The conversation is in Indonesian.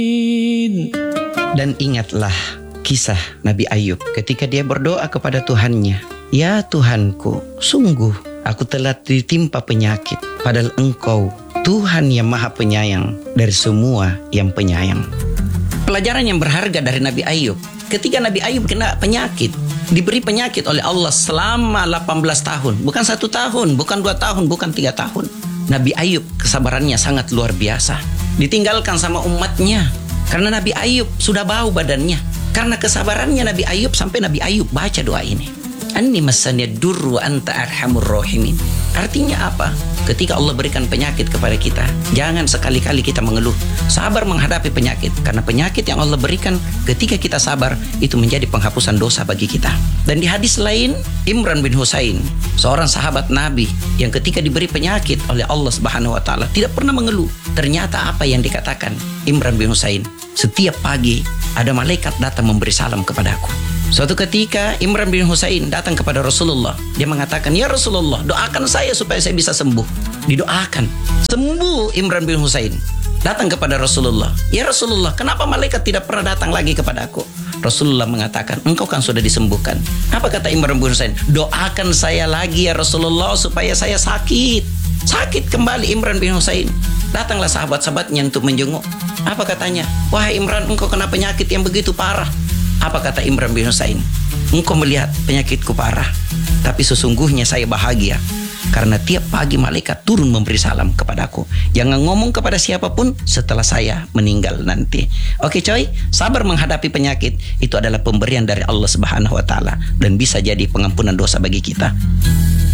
Dan ingatlah kisah Nabi Ayub ketika dia berdoa kepada Tuhannya, "Ya Tuhanku, sungguh aku telah ditimpa penyakit, padahal Engkau Tuhan yang Maha Penyayang dari semua yang penyayang." Pelajaran yang berharga dari Nabi Ayub, ketika Nabi Ayub kena penyakit, diberi penyakit oleh Allah selama 18 tahun, bukan 1 tahun, bukan 2 tahun, bukan 3 tahun. Nabi Ayub kesabarannya sangat luar biasa. Ditinggalkan sama umatnya karena Nabi Ayub sudah bau badannya. Karena kesabarannya Nabi Ayub sampai Nabi Ayub baca doa ini. Anni masaniyad durru wa anta arhamur rahimin. Artinya apa? Ketika Allah berikan penyakit kepada kita, jangan sekali-kali kita mengeluh. Sabar menghadapi penyakit, karena penyakit yang Allah berikan ketika kita sabar itu menjadi penghapusan dosa bagi kita. Dan di hadis lain, Imran bin Husain, seorang sahabat Nabi yang ketika diberi penyakit oleh Allah Subhanahu wa taala tidak pernah mengeluh. Ternyata apa yang dikatakan Imran bin Husain? Setiap pagi ada malaikat datang memberi salam kepadaku. Suatu ketika Imran bin Husain datang kepada Rasulullah. Dia mengatakan, "Ya Rasulullah, doakan saya supaya saya bisa sembuh." Didoakan. Sembuh Imran bin Husain. Datang kepada Rasulullah. "Ya Rasulullah, kenapa malaikat tidak pernah datang lagi kepada aku?" Rasulullah mengatakan, "Engkau kan sudah disembuhkan." Apa kata Imran bin Husain? "Doakan saya lagi ya Rasulullah supaya saya sakit." Sakit kembali Imran bin Husain. Datanglah sahabat-sahabatnya untuk menjenguk. Apa katanya? "Wahai Imran, engkau kena penyakit yang begitu parah." Apa kata Imran bin Husain? "Engkau melihat penyakitku parah, tapi sesungguhnya saya bahagia karena tiap pagi malaikat turun memberi salam kepadaku. Jangan ngomong kepada siapapun setelah saya meninggal nanti." Oke coy, sabar menghadapi penyakit itu adalah pemberian dari Allah Subhanahu wa taala dan bisa jadi pengampunan dosa bagi kita.